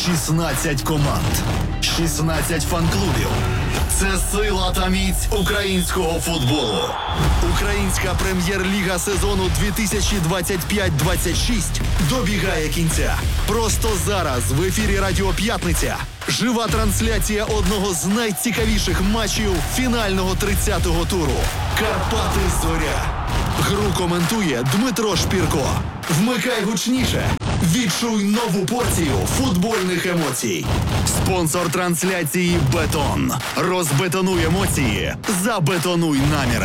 16 команд, 16 фан-клубів. Це сила та міць українського футболу. Українська прем'єр-ліга сезону 2025-26 добігає кінця. Просто зараз в ефірі Радіо П'ятниця жива трансляція одного з найцікавіших матчів фінального 30-го туру. Карпати-Зоря. Гру коментує Дмитро Шпірко. Вмикай гучніше. Відчуй нову порцію футбольних емоцій. Спонсор трансляції «Бетон». Розбетонуй емоції, забетонуй наміри.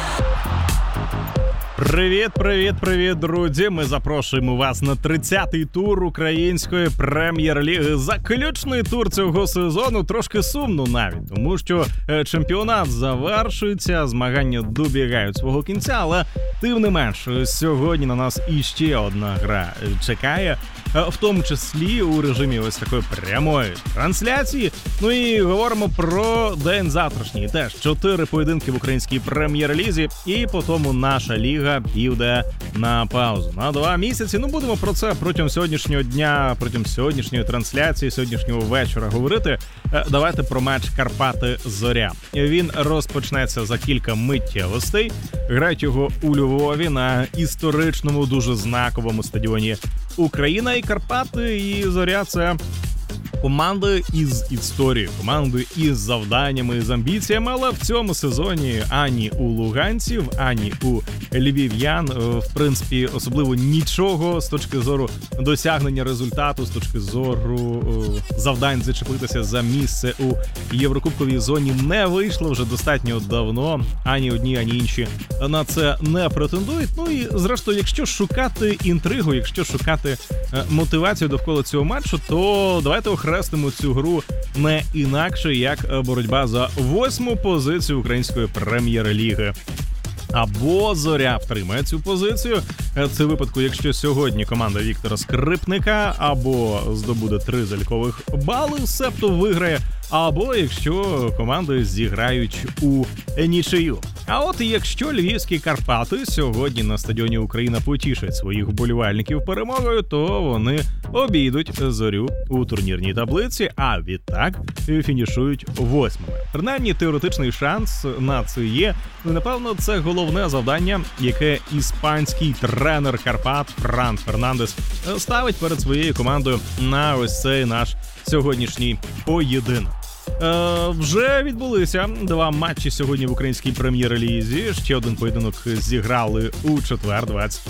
Привіт, друзі! Ми запрошуємо вас на 30-й тур української прем'єр-ліги. Заключний тур цього сезону трошки сумно навіть, тому що чемпіонат завершується, змагання добігають свого кінця, але тим не менш, сьогодні на нас іще одна гра чекає, в тому числі у режимі ось такої прямої трансляції. Ну і говоримо про день завтрашній. Теж 4 поєдинки в українській прем'єр-лізі, і по тому наша ліга піде на паузу на 2 місяці. Ну, будемо про це протягом сьогоднішнього дня, протягом сьогоднішньої трансляції, сьогоднішнього вечора говорити. Давайте про матч Карпати-Зоря. Він розпочнеться за кілька миттєвостей. Грають його у Львові на історичному, дуже знаковому стадіоні Україна. І Карпати, і Зоря – це команди із історією, команди із завданнями, з амбіціями, але в цьому сезоні ані у луганців, ані у львів'ян, в принципі, особливо нічого з точки зору досягнення результату, з точки зору завдань зачепитися за місце у Єврокубковій зоні не вийшло вже достатньо давно. Ані одні, ані інші на це не претендують. Ну і, зрештою, якщо шукати інтригу, якщо шукати мотивацію довкола цього матчу, то давайте охрестимо цю гру не інакше, як боротьба за 8-му позицію української прем'єр-ліги. Або Зоря втримає цю позицію. Це в випадку, якщо сьогодні команда Віктора Скрипника або здобуде 3 залікових бали, себто виграє, або якщо команди зіграють у нічию. А от якщо львівські Карпати сьогодні на стадіоні Україна потішать своїх вболівальників перемогою, то вони обійдуть Зорю у турнірній таблиці, а відтак фінішують 8-ми. Принаймні теоретичний шанс на це є. Напевно, це головне завдання, яке іспанський тренер Карпат Фран Фернандес ставить перед своєю командою на ось цей наш сьогоднішній поєдинок. Вже відбулися 2 матчі сьогодні в українській прем'єр-лізі. Ще один поєдинок зіграли у четвер,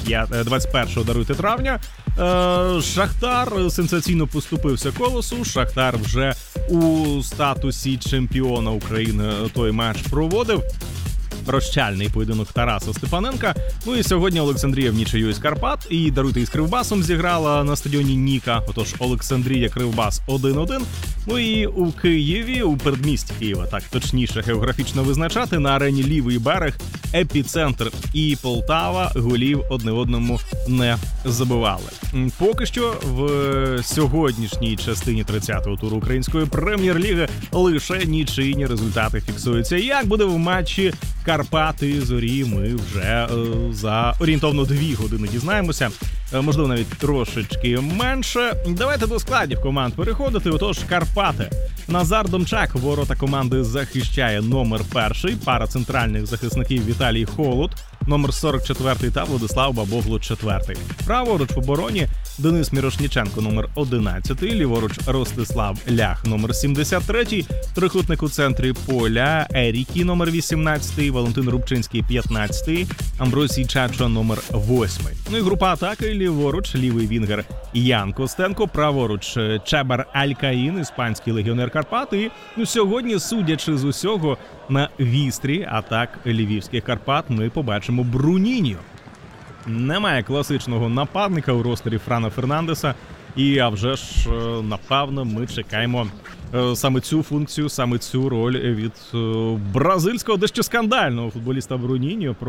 21 травня. Шахтар сенсаційно поступився Колосу. Шахтар вже у статусі чемпіона України той матч проводив. Прощальний поєдинок Тараса Степаненка. Ну і сьогодні Олександрія в нічию із Карпат і, даруйте, із Кривбасом зіграла на стадіоні Ніка. Отож, Олександрія, Кривбас 1-1. Ну і у Києві, у передмісті Києва, так точніше географічно визначати, на арені Лівий берег, Епіцентр і Полтава голів одне одному не забивали. Поки що в сьогоднішній частині 30-го туру української прем'єр-ліги лише нічийні результати фіксуються. Як буде в матчі Карпати-Зорі, ми вже за орієнтовно 2 години дізнаємося. Можливо, навіть трошечки менше. Давайте до складів команд переходити. Отож, Карпати. Назар Домчак ворота команди захищає номер 1, пара центральних захисників Віталій Холод, номер 44 та Владислав Бабогло 4. Праворуч в обороні Денис Мірошніченко, номер 11, ліворуч Ростислав Лях, номер 73, трикутник у центрі поля Ерікі, номер 18, Валентин Рубчинський, 15, Амбросій Чачо, номер 8. Ну і група атаки ліворуч лівий вінгер Ян Костенко, праворуч Чебар Алькаїн, іспанський легіонер Карпат. І сьогодні, судячи з усього, на вістрі атак львівських Карпат ми побачимо Бруніньо. Немає класичного нападника у ростері Франа Фернандеса. І, а вже ж, напевно, ми чекаємо саме цю функцію, саме цю роль від бразильського, дещо скандального футболіста Бруніньо, про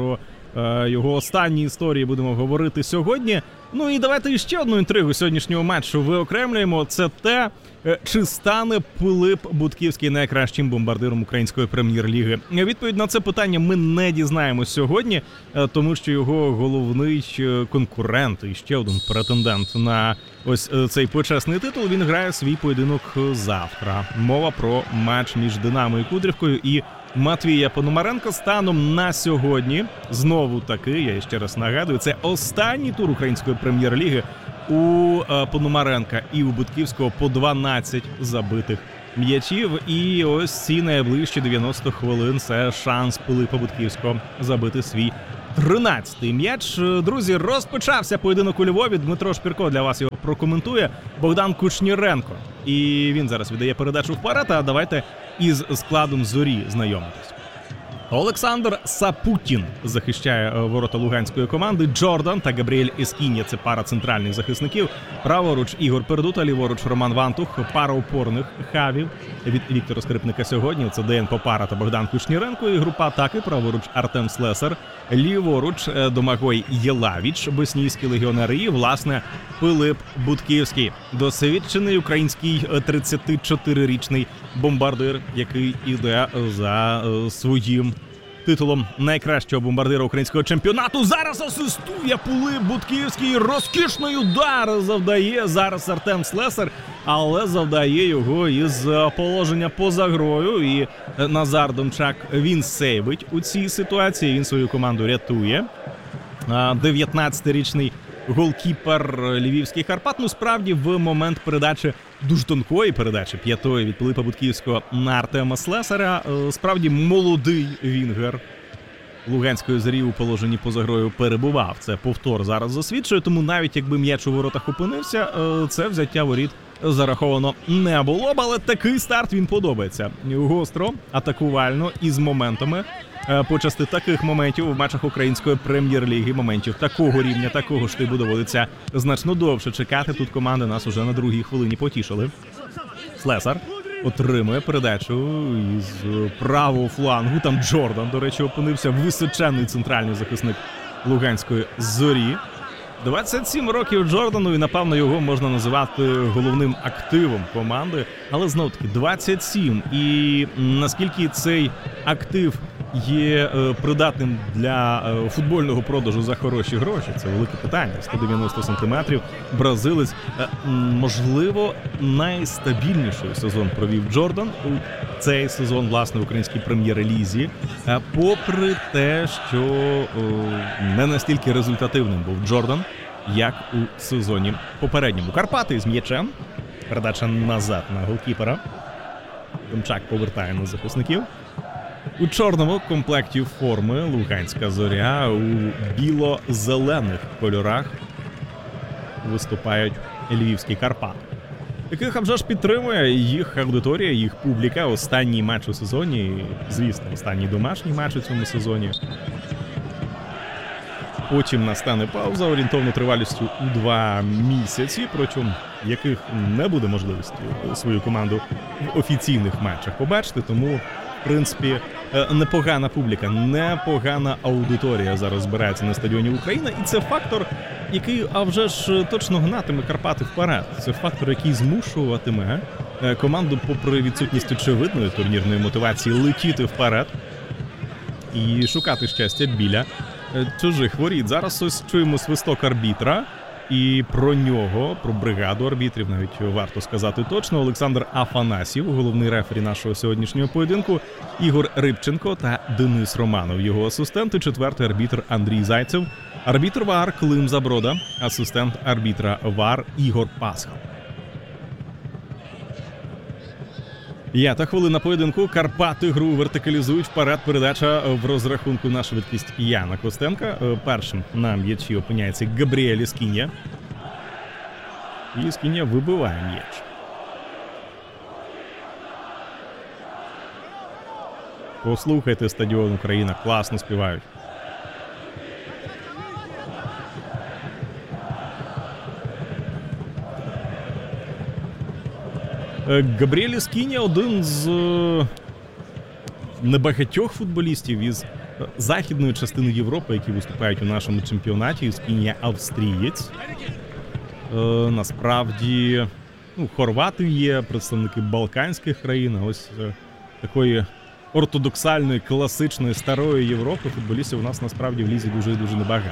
його останні історії будемо говорити сьогодні. Ну і давайте ще одну інтригу сьогоднішнього матчу виокремлюємо. Це те, чи стане Пилип Будківський найкращим бомбардиром української прем'єр-ліги. Відповідь на це питання ми не дізнаємось сьогодні, тому що його головний конкурент і ще один претендент на ось цей почесний титул, він грає свій поєдинок завтра. Мова про матч між Динамо і Кудрівкою і Матвія Пономаренка. Станом на сьогодні, знову таки, я ще раз нагадую, це останній тур української прем'єр-ліги. У Пономаренка і у Будківського по 12 забитих м'ячів. І ось ці найближчі 90 хвилин – це шанс Пилипа Будківського забити свій 13-й м'яч. Друзі, розпочався поєдинок у Львові. Дмитро Шпірко для вас його прокоментує. Богдан Кушніренко. І він зараз віддає передачу вперед, а давайте із складом «Зорі» знайомитись. Олександр Сапутін захищає ворота луганської команди. Джордан та Габріель Ескінья – це пара центральних захисників. Праворуч Ігор Пердута, ліворуч Роман Вантух. Пара опорних хавів від Віктора Скрипника сьогодні. Це Деян Попара та Богдан Кушніренко. І група атаки праворуч Артем Слесар. Ліворуч Домагой Єлавіч, боснійський легіонер. І, власне, Пилип Будківський. Досвідчений український 34-річний бомбардир, який іде за своїм титулом найкращого бомбардира українського чемпіонату. Зараз асистує Пилип Будківський. Розкішний удар завдає зараз Артем Слесар, але завдає його із положення поза грою. І Назар Домчак, він сейвить у цій ситуації. Він свою команду рятує. 19-річний голкіпер львівських Карпат. Ну, справді, в момент передачі, дуже тонкої передачі, п'ятої від Пилипа Будківського на Артема Слесаря, справді молодий вінгер Луганської Зорі у положенні поза грою перебував. Це повтор зараз засвідчує, тому навіть якби м'яч у воротах опинився, це взяття воріт зараховано не було б, але такий старт він подобається. Гостро, атакувально і з моментами. Почасти таких моментів у матчах української прем'єр-ліги, моментів такого рівня, такого штибу доводиться значно довше чекати. Тут команди нас уже на другій хвилині потішили. Слесар отримує передачу із правого флангу. Там Джордан, до речі, опинився, височенний центральний захисник Луганської Зорі. 27 років Джордану, і, напевно, його можна називати головним активом команди. Але, знову-таки, 27. І наскільки цей актив є придатним для футбольного продажу за хороші гроші, це велике питання. 190 сантиметрів, бразилець. Можливо, найстабільніший сезон провів Джордан у цей сезон, власне, в українській прем'єр-лізі. Попри те, що не настільки результативним був Джордан, як у сезоні попередньому. Карпати з м'ячем. Передача назад на голкіпера. Домчак повертає на захисників. У чорному комплекті форми Луганська Зоря, у біло-зелених кольорах виступають львівські Карпати, яких, а вже ж, підтримує їх аудиторія, їх публіка. Останній матч у сезоні, звісно, останній домашній матч у цьому сезоні. Потім настане пауза орієнтовно тривалістю у 2 місяці, протягом яких не буде можливості свою команду в офіційних матчах побачити, тому в принципі, непогана публіка, непогана аудиторія зараз збирається на стадіоні України. І це фактор, який, а вже ж, точно гнатиме Карпати вперед. Це фактор, який змушуватиме команду, попри відсутність очевидної турнірної мотивації, летіти вперед і шукати щастя біля чужих воріт. Зараз ось чуємо свисток арбітра. І про нього, про бригаду арбітрів, навіть варто сказати точно. Олександр Афанасів, головний рефері нашого сьогоднішнього поєдинку, Ігор Рибченко та Денис Романов, його асистенти. Четвертий арбітр Андрій Зайцев, арбітр ВАР Клим Заброда, асистент арбітра ВАР Ігор Пасхал. 5-та хвилина поєдинку. Карпати гру вертикалізують вперед. Передача в розрахунку на швидкість Яна Костенка. Першим на м'ячі опиняється Габріель Ескінья. І Ескінья вибиває м'яч. Послухайте, стадіон Україна, класно співають. Габріель Ескінья – один з небагатьох футболістів із західної частини Європи, які виступають у нашому чемпіонаті. Він є австрієць. Насправді, хорвати є, представники балканських країн, а ось такої ортодоксальної, класичної, старої Європи футболістів у нас насправді в лізі дуже і дуже небагато.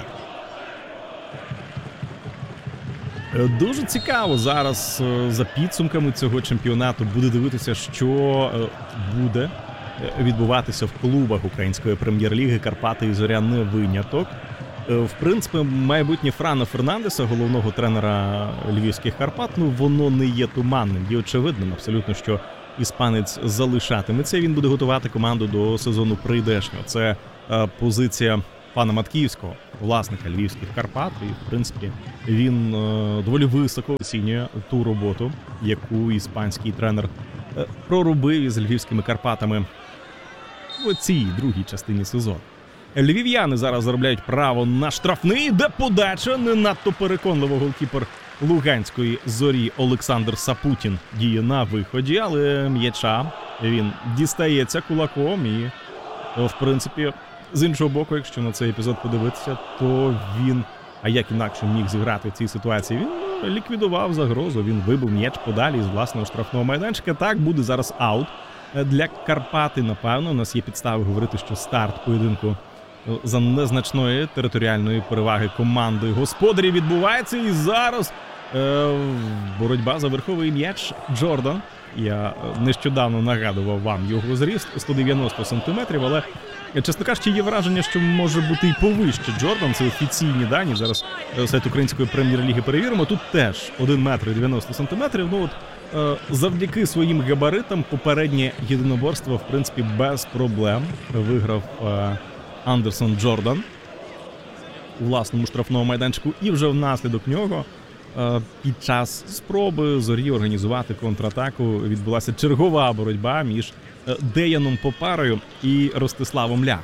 Дуже цікаво зараз за підсумками цього чемпіонату буде дивитися, що буде відбуватися в клубах української прем'єр-ліги. Карпати і Зоря не виняток. В принципі, майбутнє Франа Фернандеса, головного тренера львівських Карпат, воно не є туманним. Є очевидним абсолютно, що іспанець залишатиметься. Він буде готувати команду до сезону прийдешнього. Це позиція пана Маткіївського, власника львівських Карпат. І, в принципі, він доволі високо оцінює ту роботу, яку іспанський тренер проробив із львівськими Карпатами в цій другій частині сезону. Львів'яни зараз заробляють право на штрафний, де подача не надто переконливо. Голкіпер Луганської Зорі Олександр Сапутін діє на виході, але м'яча він дістається кулаком і, в принципі, з іншого боку, якщо на цей епізод подивитися, то він, а як інакше міг зіграти в цій ситуації, він ліквідував загрозу, він вибив м'яч подалі з власного штрафного майданчика. Так, буде зараз аут для Карпати, напевно. У нас є підстави говорити, що старт поєдинку за незначної територіальної переваги команди господарів відбувається. І зараз боротьба за верховий м'яч. Джордан. Я нещодавно нагадував вам його зріст 190 сантиметрів, але, чесно кажучи, є враження, що може бути і повище Джордан. Це офіційні дані. Зараз сайт української прем'єр-ліги перевіримо. Тут теж 1 метр 90 сантиметрів. Завдяки своїм габаритам попереднє єдиноборство, в принципі, без проблем виграв Андерсон Джордан у власному штрафному майданчику. І вже внаслідок нього під час спроби Зорі організувати контратаку відбулася чергова боротьба між Деяном Попарою і Ростиславом Ля.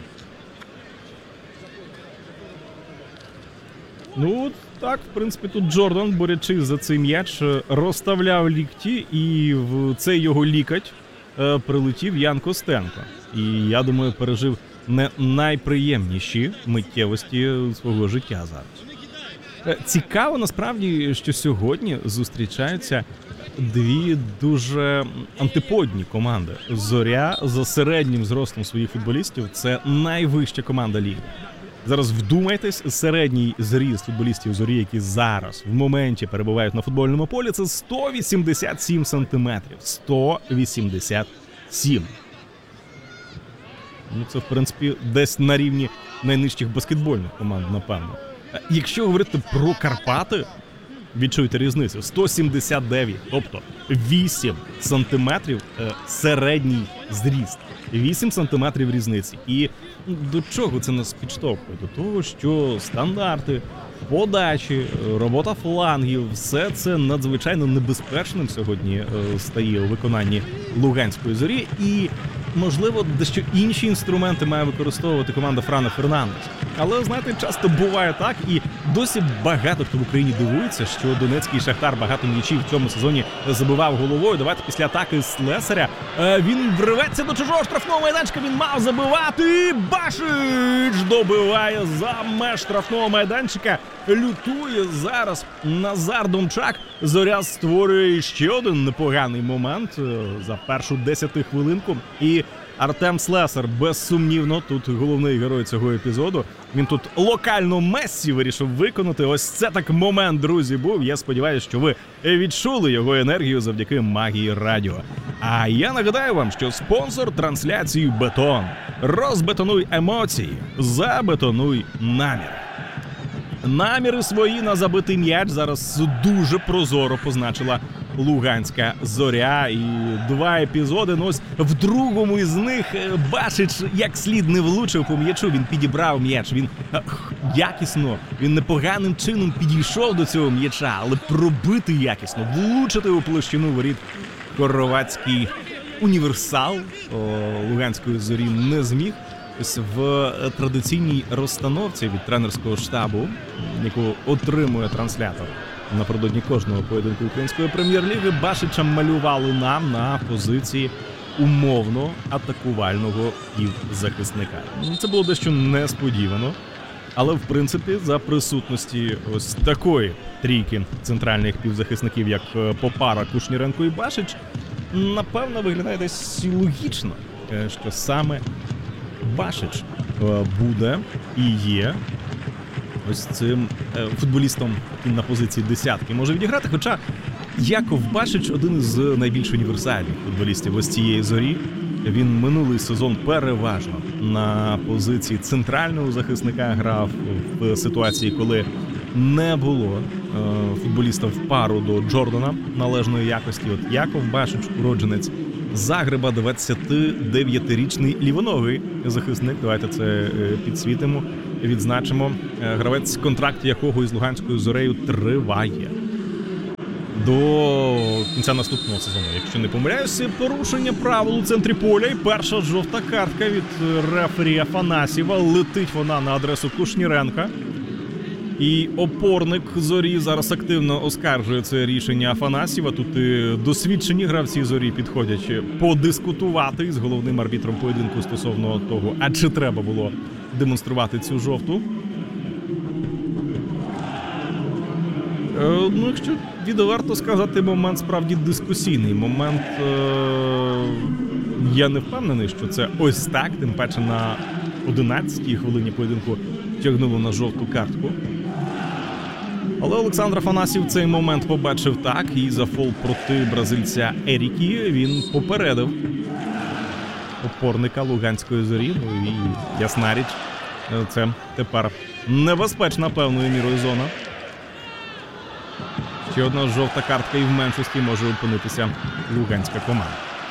Так, в принципі, тут Джордан, борючись за цей м'яч, розставляв лікті, і в цей його лікоть прилетів Ян Костенко. І, я думаю, пережив не найприємніші миттєвості свого життя зараз. Цікаво, насправді, що сьогодні зустрічаються дві дуже антиподні команди. Зоря за середнім зростом своїх футболістів – це найвища команда ліги. Зараз вдумайтесь, середній зріст футболістів Зорі, які зараз в моменті перебувають на футбольному полі, це 187 сантиметрів. 187. Це, в принципі, десь на рівні найнижчих баскетбольних команд, напевно. Якщо говорити про Карпати, відчуєте різницю. 179, тобто 8 сантиметрів середній зріст. 8 сантиметрів різниці. І до чого це нас підштовхує? До того, що стандарти, подачі, робота флангів, все це надзвичайно небезпечним сьогодні стає у виконанні Луганської Зорі. І, можливо, дещо інші інструменти має використовувати команда Франа Фернандеса. Але, знаєте, часто буває так, і досі багато хто в Україні дивується, що донецький Шахтар багато м'ячів в цьому сезоні забивав головою. Давайте після атаки Слесаря він вриветься до чужого штрафного майданчика, він мав забивати, Башич добиває за меж штрафного майданчика. Лютує зараз Назар Домчак. Зоря створює ще один непоганий момент за першу 10-хвилинку. І Артем Слесар, безсумнівно, тут головний герой цього епізоду. Він тут локально Мессі вирішив виконати. Ось це так момент, друзі, був. Я сподіваюся, що ви відчули його енергію завдяки магії радіо. А я нагадаю вам, що спонсор трансляції «Бетон». Розбетонуй емоції, забетонуй намір. Наміри свої на забитий м'яч зараз дуже прозоро позначила Луганська Зоря. І два епізоди, ось в другому із них Башич як слід не влучив по м'ячу, він підібрав м'яч, він якісно, він непоганим чином підійшов до цього м'яча, але пробити якісно, влучити у площину воріт хорватський універсал Луганської Зорі не зміг. Ось в традиційній розстановці від тренерського штабу, яку отримує транслятор напередодні кожного поєдинку української прем'єр-ліги, Башича малювали нам на позиції умовно атакувального півзахисника. Це було дещо несподівано, але в принципі за присутності ось такої трійки центральних півзахисників, як Попара, Кушніренко і Башич, напевно виглядає десь логічно, що саме Башич буде і є ось цим футболістом на позиції десятки може відіграти, хоча Яков Башич один із найбільш універсальних футболістів ось цієї зорі. Він минулий сезон переважно на позиції центрального захисника грав в ситуації, коли не було футболіста в пару до Джордана належної якості. От Яков Башич, уродженець Загреба, 29-річний лівоногий захисник. Давайте це підсвітимо, відзначимо. Гравець, контракт якого із Луганською Зорею триває до кінця наступного сезону. Якщо не помиляюся, порушення правил у центрі поля і перша жовта картка від рефері Афанасьєва. Летить вона на адресу Кушніренка. І опорник Зорі зараз активно оскаржує це рішення Афанасьєва. Тут і досвідчені гравці Зорі підходять подискутувати з головним арбітром поєдинку стосовно того, а чи треба було демонструвати цю жовту. Ну, якщо відверто сказати, момент справді дискусійний. Момент, я не впевнений, що це ось так, тим паче на 11-й хвилині поєдинку тягнуло на жовту картку. Але Олександр Афанасьєв цей момент побачив так, і за фол проти бразильця Ерікі він попередив опорника Луганської Зорі. Ну і ясна річ, це тепер небезпечна певною мірою зона. Ще одна жовта картка і в меншості може опинитися луганська команда.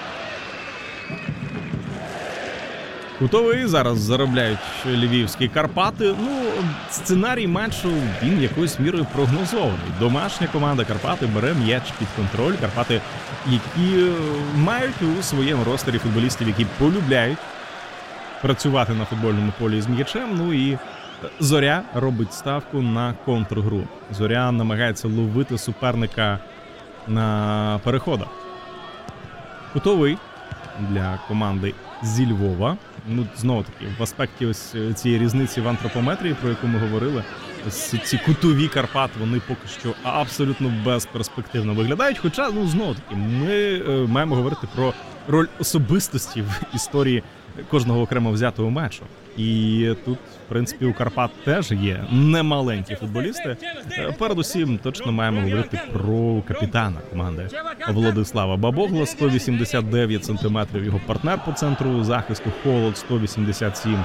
Кутовий зараз заробляють львівські Карпати. Ну, сценарій матчу, він якоюсь мірою прогнозований. Домашня команда Карпати бере м'яч під контроль. Карпати, які мають у своєму ростері футболістів, які полюбляють працювати на футбольному полі з м'ячем. Ну і Зоря робить ставку на контргру. Зоря намагається ловити суперника на переходах. Кутовий для команди зі Львова. Ну, знову-таки, в аспекті ось цієї різниці в антропометрії, про яку ми говорили, ось ці кутові Карпат, вони поки що абсолютно безперспективно виглядають. Хоча, ну, знову-таки, ми маємо говорити про роль особистості в історії кожного окремо взятого матчу. І тут, в принципі, у Карпат теж є немаленькі футболісти. Передусім, точно маємо говорити про капітана команди Владислава Бабогла. 189 сантиметрів його партнер по центру захисту. Холод 187.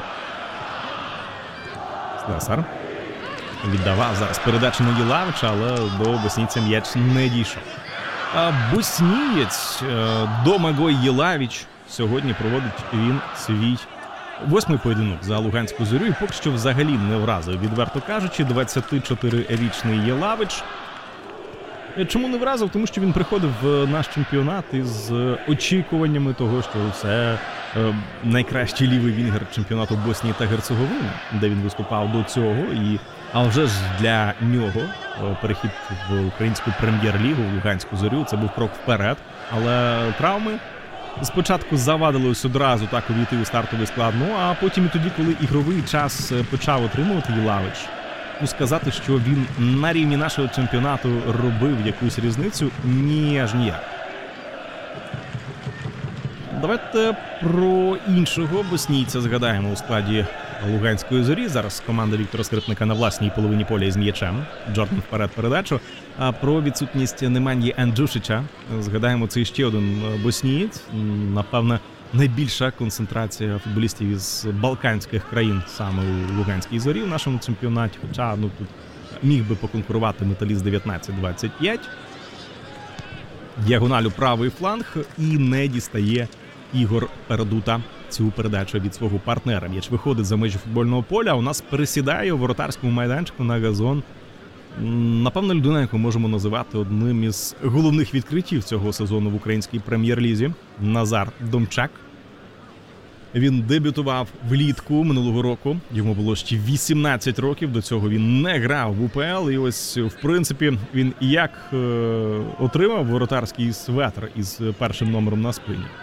Слесар віддавав зараз передачу на Єлавича, але до боснійця м'яч не дійшов. А боснієць Домагой Єлавич сьогодні проводить він свій 8-й поєдинок за Луганську Зорю і поки що взагалі не вразив, відверто кажучи, 24-річний Єлавич. Чому не вразив? Тому що він приходив в наш чемпіонат із очікуваннями того, що це найкращий лівий вінгер чемпіонату Боснії та Герцеговини, де він виступав до цього. А вже ж для нього перехід в українську прем'єр-лігу, в Луганську Зорю, це був крок вперед. Але травми спочатку завадили ось одразу так увійти у стартовий склад, ну а потім і тоді, коли ігровий час почав отримувати Єлавич, ну сказати, що він на рівні нашого чемпіонату робив якусь різницю, ні аж ніяк. Давайте про іншого боснійця згадаємо у складі Луганської Зорі. Зараз команда Віктора Скрипника на власній половині поля із м'ячем. Джордан вперед передачу. А про відсутність Неманьї Анджушича згадаємо, це ще один боснієць. Напевне, найбільша концентрація футболістів із балканських країн саме у Луганській Зорі в нашому чемпіонаті. Хоча ну, тут міг би поконкурувати Металіст 19-25. Діагоналю правий фланг і не дістає Ігор Передута цю передачу від свого партнера. М'яч виходить за межі футбольного поля, у нас пересідає у воротарському майданчику на газон. Напевно, людина, яку можемо називати одним із головних відкриттів цього сезону в українській прем'єр-лізі. Назар Домчак. Він дебютував влітку минулого року. Йому було ще 18 років, до цього він не грав в УПЛ. І ось, в принципі, він як отримав воротарський светр із першим номером на спині,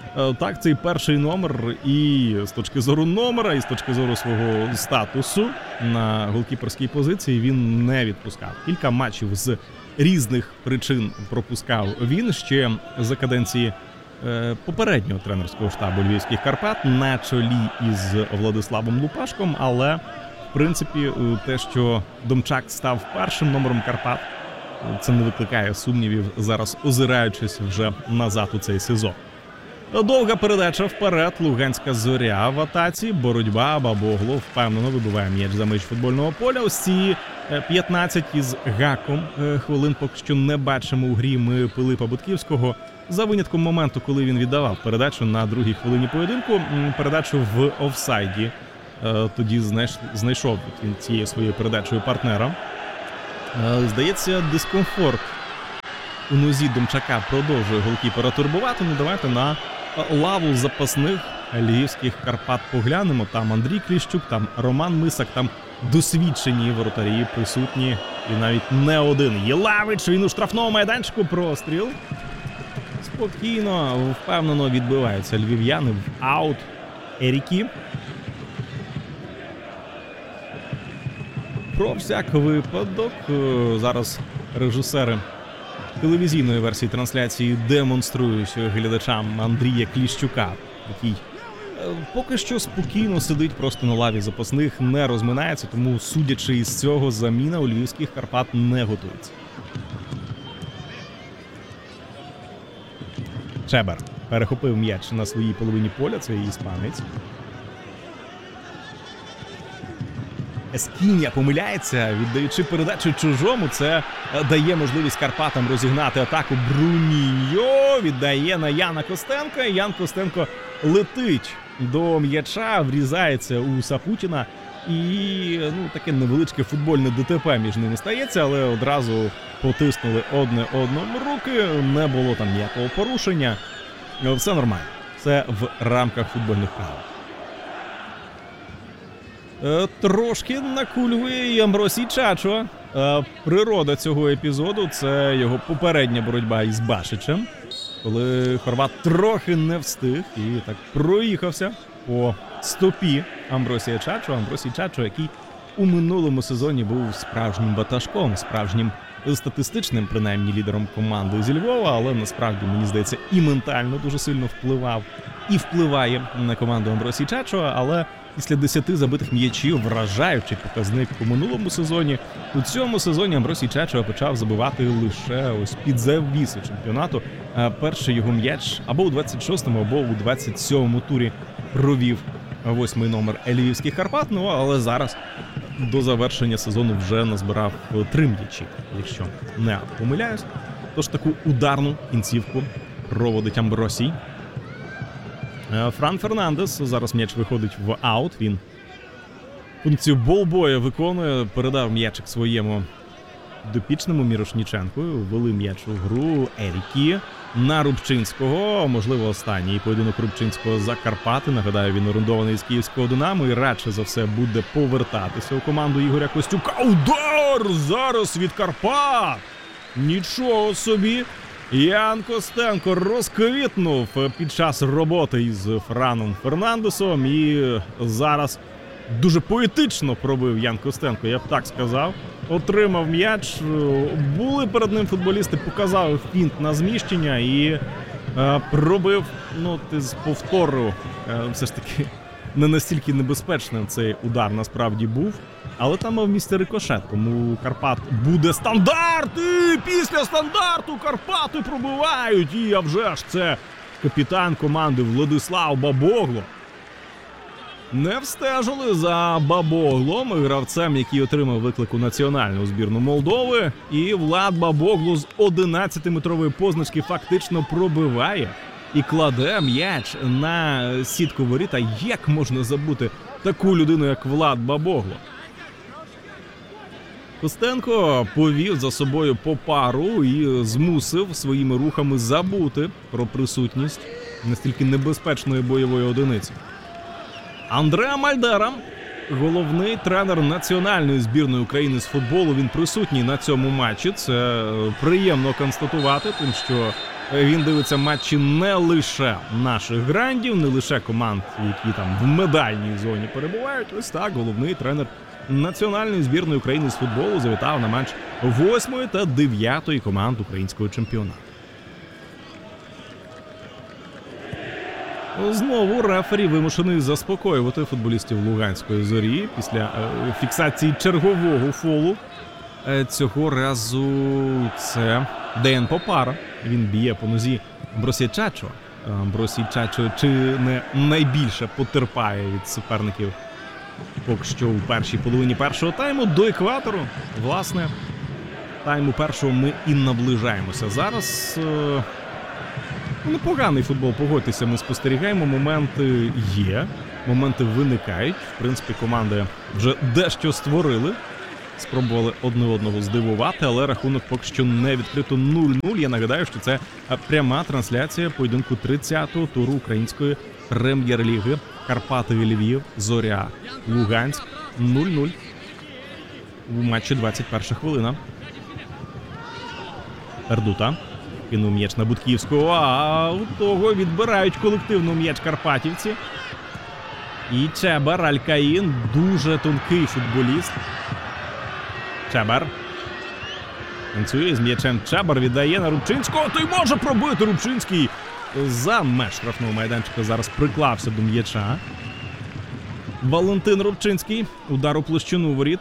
Так, цей перший номер і з точки зору номера, і з точки зору свого статусу на голкіперській позиції він не відпускав. Кілька матчів з різних причин пропускав він ще за каденції попереднього тренерського штабу Львівських Карпат на чолі із Владиславом Лупашком, але в принципі те, що Домчак став першим номером Карпат, це не викликає сумнівів зараз, озираючись вже назад у цей сезон. Довга передача вперед, Луганська Зоря в атаці, боротьба, Бабогло впевнено вибиває м'яч за меж футбольного поля. Ось ці 15 із гаком хвилин поки що не бачимо у грі ми Пилипа Бутківського, за винятком моменту, коли він віддавав передачу на другій хвилині поєдинку, передачу в офсайді. Тоді знайшов він цією своєю передачею партнера. Здається, дискомфорт у нозі Домчака продовжує голкіпера турбувати. Ну давайте на лаву запасних Львівських Карпат поглянемо. Там Андрій Кліщук, там Роман Мисак, там досвідчені воротарі присутні. І навіть не один. Єлавич, він у штрафному майданчику, простріл. Спокійно, впевнено відбиваються львів'яни в аут Ерікі. Про всяк випадок зараз режисери телевізійної версії трансляції демонструють глядачам Андрія Кліщука, який поки що спокійно сидить просто на лаві запасних, не розминається, тому, судячи із цього, заміна у Львівських Карпат не готується. Чебер перехопив м'яч на своїй половині поля, це іспанець. Ескіння помиляється, віддаючи передачу чужому. Це дає можливість Карпатам розігнати атаку. Бруніньо віддає на Яна Костенка. Ян Костенко летить до м'яча, врізається у Сапутіна. І таке невеличке футбольне ДТП між ними стається, але одразу потиснули одне одному руки. Не було там ніякого порушення. Все нормально. Все в рамках футбольних правил. Трошки накульгує і Амбросій Чачо. Природа цього епізоду – це його попередня боротьба із Башичем, коли хорват трохи не встиг і так проїхався по стопі Амбросія Чачо. Амбросій Чачо, який у минулому сезоні був справжнім ватажком, справжнім статистичним, принаймні, лідером команди зі Львова, але насправді, мені здається, і ментально дуже сильно впливав і впливає на команду Амбросій Чачо, але після 10 забитих м'ячів, вражаючий показник у минулому сезоні, у цьому сезоні Амбросій Чачо почав забивати лише ось під завіси чемпіонату. Перший його м'яч або у 26-му, або у 27-му турі провів 8-й номер Львівських Карпат, але зараз до завершення сезону вже назбирав 3 м'ячі, якщо не помиляюсь. Тож таку ударну кінцівку проводить Амбросій. Фран Фернандес, зараз м'яч виходить в аут, він функцію болбоя виконує, передав м'ячик своєму допічному Мірошніченку, ввели м'яч у гру Ерікі на Рубчинського, можливо останній поєдинок Рубчинського за Карпати, нагадаю, він орендований з Київського Динамо і радше за все буде повертатися у команду Ігоря Костюка. Удар зараз від Карпат! Нічого собі! Ян Костенко розквітнув під час роботи із Франом Фернандесом і зараз дуже поетично пробив Ян Костенко, я б так сказав. Отримав м'яч, були перед ним футболісти, показав фінт на зміщення і пробив, з повтору, все ж таки не настільки небезпечним цей удар насправді був. Але там мав місце рикошет, тому Карпат буде стандарт! І після стандарту Карпати пробивають! І а вже ж це капітан команди Владислав Бабогло. Не встежили за Бабоглом, гравцем, який отримав виклик у національну збірну Молдови. І Влад Бабогло з 11-метрової позначки фактично пробиває і кладе м'яч на сітку воріт. А як можна забути таку людину, як Влад Бабогло? Костенко повів за собою по пару і змусив своїми рухами забути про присутність настільки небезпечної бойової одиниці. Андреа Мальдера, головний тренер національної збірної України з футболу, він присутній на цьому матчі. Це приємно констатувати, тим, що Він дивиться матчі не лише наших грандів, не лише команд, які там в медальній зоні перебувають. Ось так головний тренер національної збірної України з футболу завітав на матч 8-ї та 9-ї команд українського чемпіонату. Знову рефері вимушений заспокоювати футболістів Луганської Зорі після фіксації чергового фолу. Цього разу це Деян Попара. Він б'є по нозі Бросі Чачо. Бросі Чачо чи не найбільше потерпає від суперників поки що у першій половині першого тайму. До екватору, власне, тайму першого ми і наближаємося. Зараз непоганий футбол, погодьтеся, ми спостерігаємо. Моменти є, моменти виникають. В принципі, команди вже дещо створили. Спробували одне одного здивувати, але рахунок поки що не відкрито 0-0. Я нагадаю, що це пряма трансляція поєдинку 30-го туру української прем'єр-ліги. Карпати Львів, Зоря, Луганськ 0-0. У матчі 21 хвилина. Пердута кинув м'яч на Будківського, а у того відбирають колективну м'яч карпатівці. І Чебар Аль-Каїн, дуже тонкий футболіст. Чебар. Танцює з м'ячем. Чебар віддає на Рубчинського. Той може пробити. Рубчинський за меж штрафного майданчика зараз приклався до м'яча. Валентин Рубчинський. Удар у площину воріт.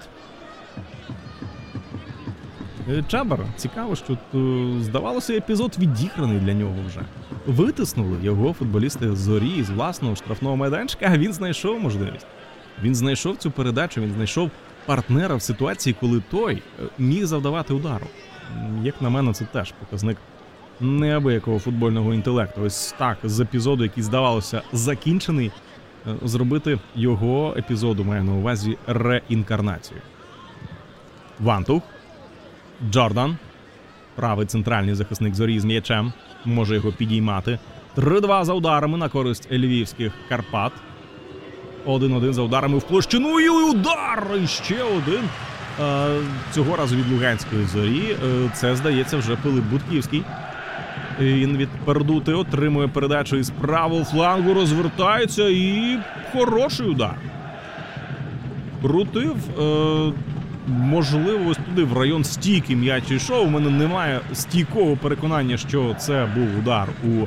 Чебар. Цікаво, що здавалося, епізод відіграний для нього вже. Витиснули його футболісти Зорі з власного штрафного майданчика, а він знайшов можливість. Він знайшов цю передачу, він знайшов партнера в ситуації, коли той міг завдавати удару. Як на мене, це теж показник неабиякого футбольного інтелекту. Ось так, з епізоду, який, здавалося, закінчений, зробити його епізоду, маю на увазі, реінкарнацію. Вантух. Джордан. Правий центральний захисник Зорі з м'ячем. Може його підіймати. 3-2 за ударами на користь львівських Карпат. 1-1 за ударами в площину, і удар! І ще один. Цього разу від Луганської Зорі. Це, здається, вже Пилип Будківський. Він від Пердути отримує передачу із правого флангу, розвертається і хороший удар. Крутив, можливо, ось туди, в район стійки м'яч йшов. У мене немає стійкого переконання, що це був удар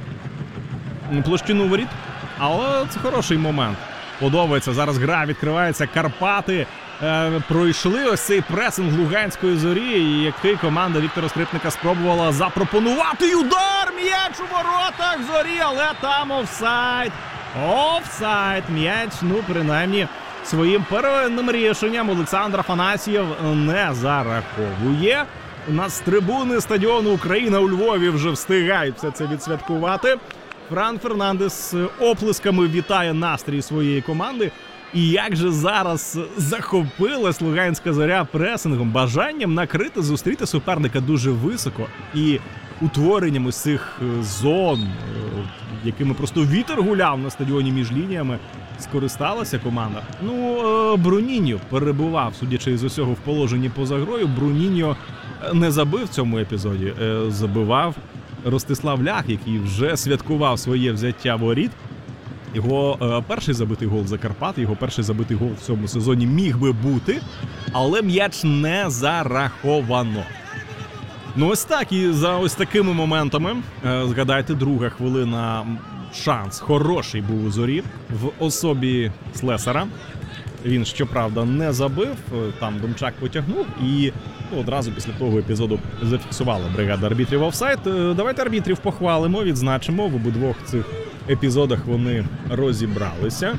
у площину воріт. Але це хороший момент. Подобається. Зараз гра відкривається. Карпати пройшли ось цей пресинг Луганської Зорі, який команда Віктора Скрипника спробувала запропонувати. І удар! М'яч у воротах Зорі, але там офсайд. Офсайд. М'яч, принаймні, своїм первинним рішенням Олександр Афанасьєв не зараховує. У нас з трибуни стадіону Україна у Львові вже встигають все це відсвяткувати. Фран Фернандес оплесками вітає настрій своєї команди. І як же зараз захопилась Луганська Зоря пресингом, бажанням накрити, зустріти суперника дуже високо. І утворенням ось цих зон, якими просто вітер гуляв на стадіоні між лініями, скористалася команда. Бруніньо перебував, судячи з усього, в положенні поза грою. Бруніньо не забив в цьому епізоді, забивав Ростислав Лях, який вже святкував своє взяття воріт. Його перший забитий гол за Карпат, його перший забитий гол в цьому сезоні міг би бути, але м'яч не зараховано. Ось так, і за ось такими моментами, згадайте, друга хвилина, шанс хороший був у Зорі в особі Слесара. Він, щоправда, не забив, там Домчак потягнув і одразу після того епізоду зафіксувала бригада арбітрів офсайд. Давайте арбітрів похвалимо, відзначимо. В обидвох цих епізодах вони розібралися.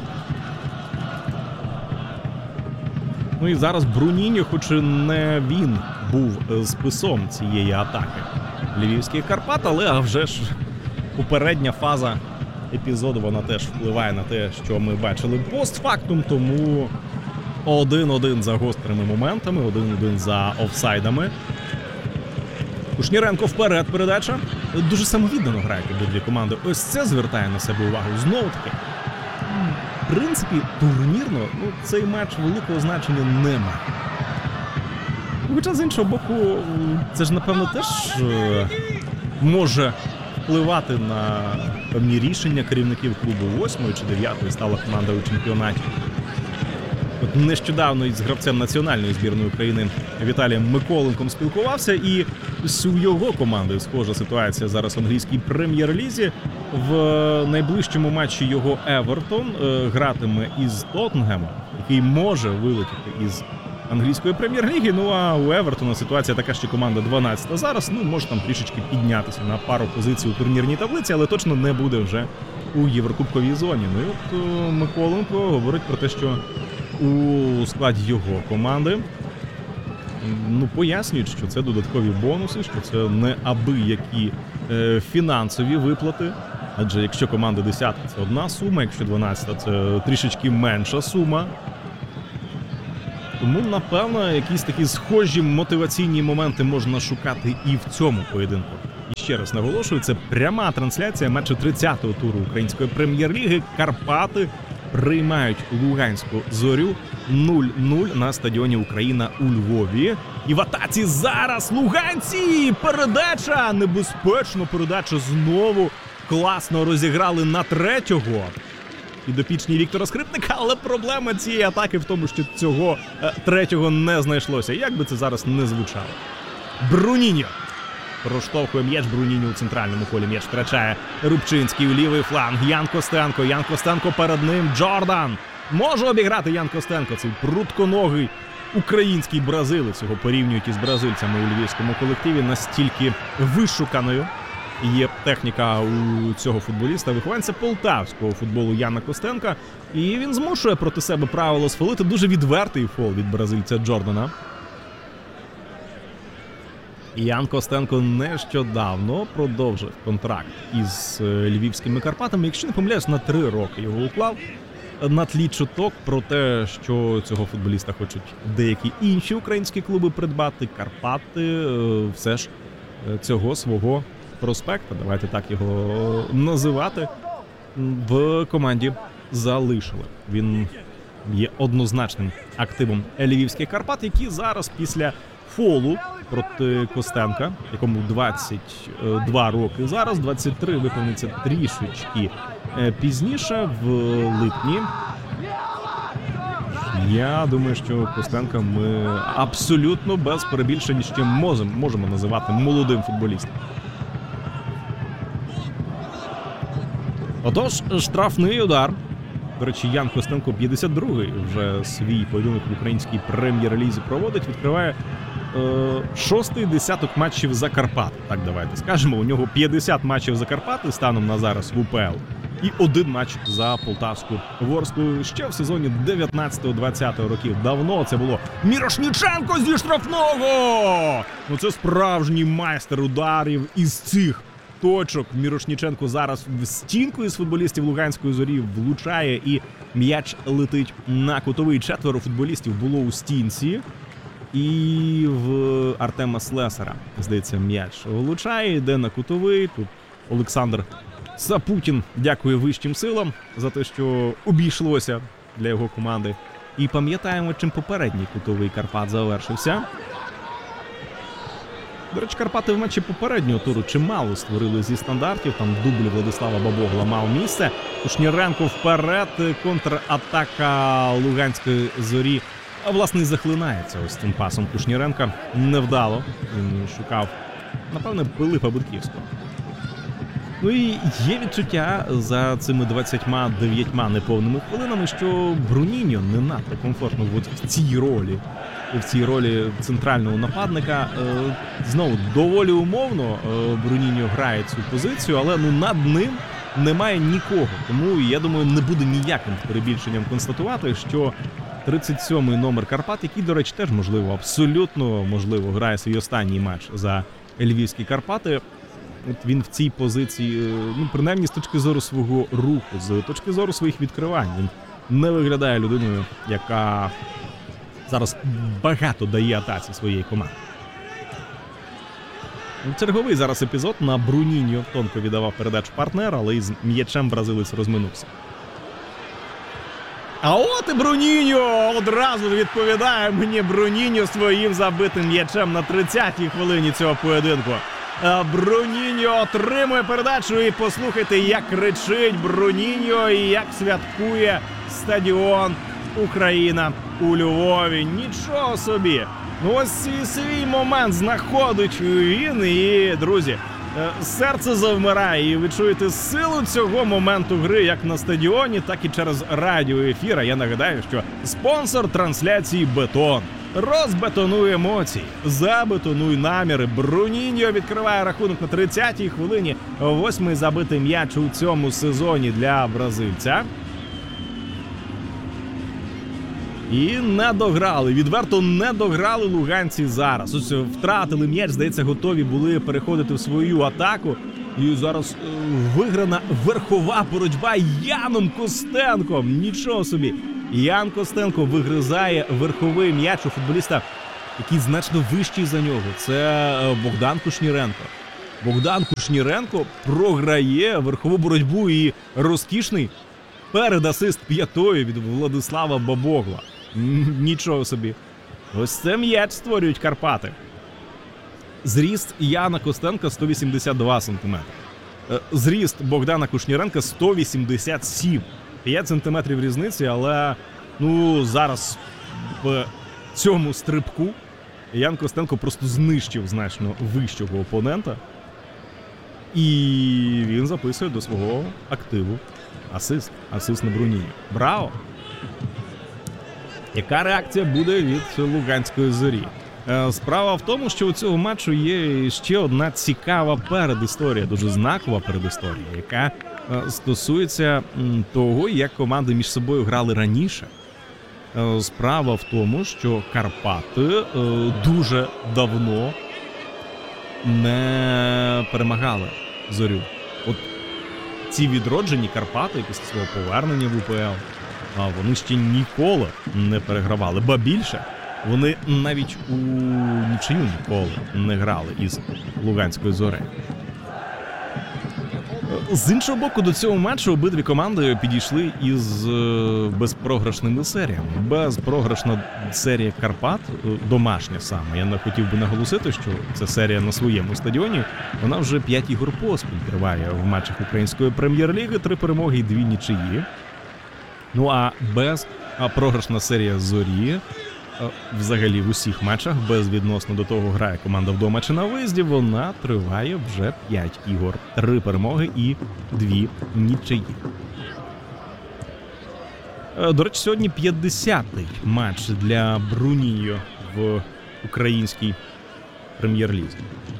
І зараз Бруніньо, хоч і не він був списом цієї атаки львівських Карпат, але а вже ж попередня фаза епізоду, вона теж впливає на те, що ми бачили постфактум, тому 1-1 за гострими моментами, 1-1 за офсайдами. Кушніренко вперед передача. Дуже самовіддано грають обидві команди. Ось це звертає на себе увагу. Знову-таки, в принципі, турнірно цей матч великого значення не має. Хоча, з іншого боку, це ж, напевно, теж може впливати на певні рішення керівників клубу. 8-ї чи 9-ї стала команда у чемпіонаті. От нещодавно із гравцем національної збірної України Віталієм Миколенком спілкувався, і у його команди схожа ситуація зараз в англійській прем'єр-лізі. В найближчому матчі його Евертон гратиме із Тоттенгемом, який може вилетіти із англійської прем'єр-ліги. Ну а у Евертона ситуація така, що команда 12-та зараз, може там трішечки піднятися на пару позицій у турнірній таблиці, але точно не буде вже у Єврокубковій зоні. Ну і от Миколенко говорить про те, що у складі його команди пояснюють, що це додаткові бонуси, що це не аби-які фінансові виплати. Адже якщо команда 10 – це одна сума, якщо 12 – це трішечки менша сума. Тому, напевно, якісь такі схожі мотиваційні моменти можна шукати і в цьому поєдинку. І ще раз наголошую, це пряма трансляція матчу 30-го туру української прем'єр-ліги. Карпати приймають Луганську Зорю 0-0 на стадіоні Україна у Львові. І в атаці зараз луганці! Передача! Небезпечно передача знову. Класно розіграли на третього. Підопічні Віктора Скрипника, але проблема цієї атаки в тому, що цього третього не знайшлося. Як би це зараз не звучало. Бруніньо. Проштовхує м'яч, Бруніньо у центральному полі. М'яч втрачає Рубчинський у лівий фланг. Ян Костенко. Ян Костенко перед ним. Джордан. Може обіграти Ян Костенко. Цей прутконогий український бразилець. Його порівнюють із бразильцями у львівському колективі. Настільки вишуканою є техніка у цього футболіста, вихованця полтавського футболу Яна Костенка. І він змушує проти себе правило сфолити. Дуже відвертий фол від бразильця Джордана. Ян Костенко нещодавно продовжив контракт із львівськими Карпатами. Якщо не помиляюсь, на 3 роки його уклав. На тлі чуток про те, що цього футболіста хочуть деякі інші українські клуби придбати, Карпати все ж цього свого проспекта, давайте так його називати, в команді залишили. Він є однозначним активом львівських Карпат, які зараз після фолу проти Костенка, якому 22 роки зараз, 23 виповниться трішечки пізніше, в липні. Я думаю, що Костенка ми абсолютно без перебільшень ще можемо називати молодим футболістом. Отож, штрафний удар. До речі, Ян Костенко 52-й вже свій поєдинок в українській прем'єр-лізі проводить. Відкриває 6-й десяток матчів за Карпати. Так, давайте скажемо. У нього 50 матчів за Карпати станом на зараз в УПЛ. І 1 матч за Полтавську Ворсклу ще в сезоні 19-20 років. Давно це було. Мірошніченко зі штрафного! Це справжній майстер ударів із цих точок. Мірошніченко зараз в стінку із футболістів Луганської Зорі влучає, і м'яч летить на кутовий. 4 футболістів було у стінці. І в Артема Слесара, здається, м'яч влучає, йде на кутовий. Тут Олександр Сапутін дякує вищим силам за те, що обійшлося для його команди. І пам'ятаємо, чим попередній кутовий Карпат завершився. До речі, Карпати в матчі попереднього туру чимало створили зі стандартів. Там дубль Владислава Бабогла мав місце. Кушніренко вперед, контратака Луганської Зорі. А власне і захлинається ось цим пасом Кушніренка. Невдало. Він шукав, напевне, Пилипа Будківського. Ну і є відчуття за цими 29 неповними хвилинами, що Бруніньо не надто комфортно в цій ролі центрального нападника. Знову, доволі умовно Бруніньо грає цю позицію, але над ним немає нікого. Тому, я думаю, не буде ніяким перебільшенням констатувати, що 37-й номер Карпат, який, до речі, теж можливо, абсолютно можливо, грає свій останній матч за львівські Карпати. От він в цій позиції, принаймні з точки зору свого руху, з точки зору своїх відкривань, він не виглядає людиною, яка зараз багато дає атаці своєї команди. Черговий зараз епізод на Бруніньо. Тонко віддавав передачу партнера, але із м'ячем бразилець розминувся. А от і Бруніньо! Одразу відповідає мені Бруніньо своїм забитим м'ячем на 30-й хвилині цього поєдинку. Бруніньо отримує передачу, і послухайте, як кричить Бруніньо і як святкує стадіон Україна у Львові. Нічого собі! Ну ось і свій момент знаходить він, і, друзі, серце завмирає, і ви чуєте силу цього моменту гри як на стадіоні, так і через радіоефір. А я нагадаю, що спонсор трансляції «Бетон». Розбетонуй емоції, забетонуй наміри. Бруніньо відкриває рахунок на 30-й хвилині. 8-й забитий м'яч у цьому сезоні для бразильця. І не дограли, відверто не дограли луганці зараз. Ось втратили м'яч, здається, готові були переходити в свою атаку. І зараз виграна верхова боротьба Яном Костенком. Нічого собі. Ян Костенко вигризає верховий м'яч у футболіста, який значно вищий за нього. Це Богдан Кушніренко. Богдан Кушніренко програє верхову боротьбу і розкішний передасист п'ятою від Владислава Бабогла. Нічого собі. Ось це м'яч створюють Карпати. Зріст Яна Костенка 182 см. Зріст Богдана Кушніренка 187. 5 сантиметрів різниці, але зараз в цьому стрибку Ян Костенко просто знищив значно вищого опонента. І він записує до свого активу асист. Асист на Бруніньо. Браво! Яка реакція буде від Луганської Зорі? Справа в тому, що у цього матчу є ще одна цікава передісторія, дуже знакова передісторія, яка стосується того, як команди між собою грали раніше. Справа в тому, що Карпати дуже давно не перемагали Зорю. От ці відроджені Карпати після свого повернення в УПЛ, вони ще ніколи не перегравали. Ба більше, вони навіть у нічию ніколи не грали із Луганською Зорею. З іншого боку, до цього матчу обидві команди підійшли із безпрограшними серіями. Безпрограшна серія Карпат, домашня саме, я не хотів би наголосити, що це серія на своєму стадіоні, вона вже 5 ігор поспіль триває в матчах Української прем'єр-ліги, 3 перемоги і 2 нічиї. Ну а безпрограшна серія Зорі, взагалі в усіх матчах, безвідносно до того, грає команда вдома чи на виїзді, вона триває вже 5 ігор. 3 перемоги і 2 нічиї. До речі, сьогодні 50-й матч для Бруніньо в українській прем'єр-лізі.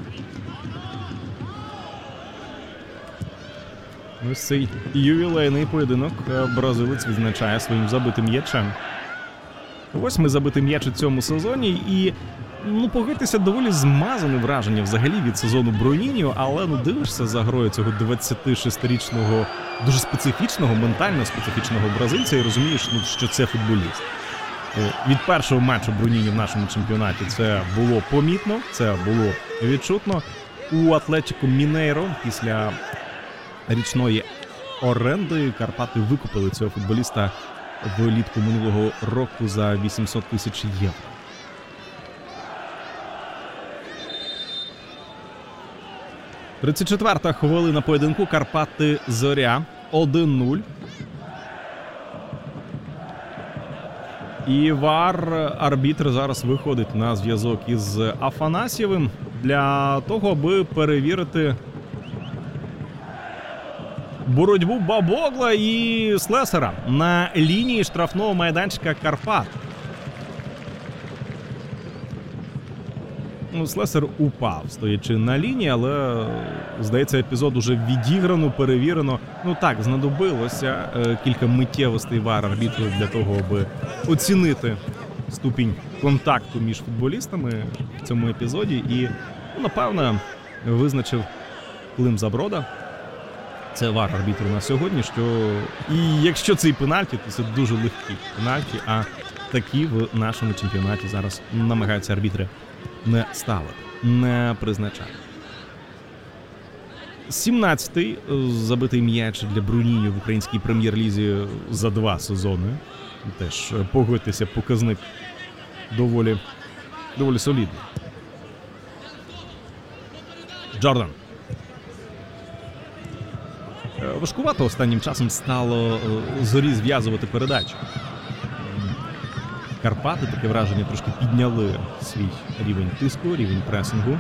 Ось цей ювілейний поєдинок бразилець відзначає своїм забитим м'ячем. 8-й забитий м'яч у цьому сезоні, і, погодьтеся, доволі змазане враження взагалі від сезону Бруніньо, але, дивишся за грою цього 26-річного, дуже специфічного, ментально специфічного бразильця і розумієш, що це футболіст. Від першого матчу Бруніньо в нашому чемпіонаті це було помітно, це було відчутно. У Атлетіко Мінейро після річної оренди Карпати викупили цього футболіста влітку минулого року за 800 тисяч євро. – 34-та хвилина поєдинку. Карпати Зоря 1-0. І ВАР-арбітр зараз виходить на зв'язок із Афанасьєвим для того, аби перевірити боротьбу Бабогла і Слесара на лінії штрафного майданчика Карпат. Слесар упав, стоячи на лінії, але, здається, епізод уже відіграно, перевірено. Так, знадобилося кілька миттєвостей ВАР-арбітру для того, аби оцінити ступінь контакту між футболістами в цьому епізоді і, напевно, визначив Клим Заброда. Це ВАР-арбітр на сьогодні, що і якщо це і пенальті, то це дуже легкі пенальті, а такі в нашому чемпіонаті зараз намагаються арбітри не ставити, не призначати. 17-й забитий м'яч для Бруніньо в українській прем'єр-лізі за 2 сезони. Теж, погодьтеся, показник доволі солідний. Джордан. Важкувато останнім часом стало Зорі зв'язувати передачі. Карпати, таке враження, трошки підняли свій рівень тиску, рівень пресингу.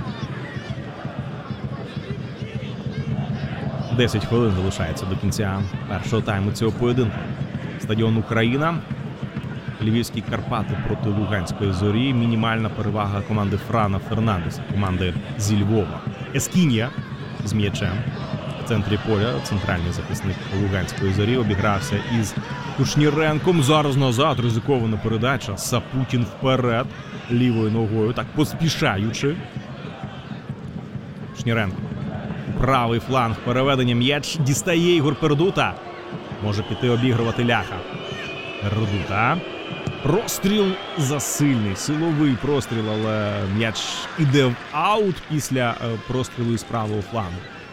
10 хвилин залишається до кінця першого тайму цього поєдинку. Стадіон Україна. Львівські Карпати проти Луганської Зорі. Мінімальна перевага команди Франа Фернандеса, команди зі Львова. Ескінія з м'ячем в центрі поля. Центральний захисник Луганської Зорі обігрався із Кушніренком. Зараз назад ризикована передача. Сапутін вперед лівою ногою, так поспішаючи. Кушніренко. Правий фланг, переведення, м'яч дістає Ігор Пердута. Може піти обігрувати Ляха. Пердута. Простріл засильний, силовий простріл, але м'яч іде в аут після прострілу із правого флангу.